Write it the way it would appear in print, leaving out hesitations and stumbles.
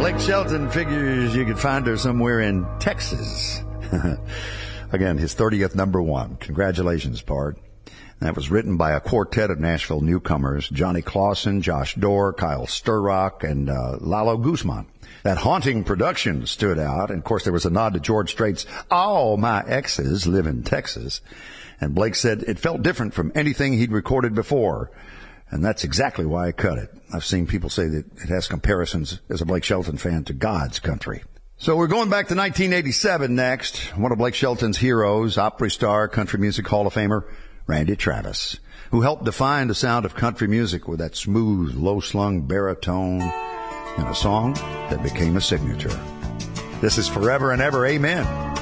Blake Shelton figures you could find her somewhere in Texas. Again, his 30th number one. Congratulations, Pard. That was written by a quartet of Nashville newcomers, Johnny Clausen, Josh Dorr, Kyle Sturrock, and Lalo Guzman. That haunting production stood out. And, of course, there was a nod to George Strait's All My Exes Live in Texas. And Blake said it felt different from anything he'd recorded before. And that's exactly why I cut it. I've seen people say that it has comparisons, as a Blake Shelton fan, to God's Country. So we're going back to 1987 next. One of Blake Shelton's heroes, Opry star, Country Music Hall of Famer, Randy Travis, who helped define the sound of country music with that smooth, low-slung baritone in a song that became a signature. This is Forever and Ever, Amen.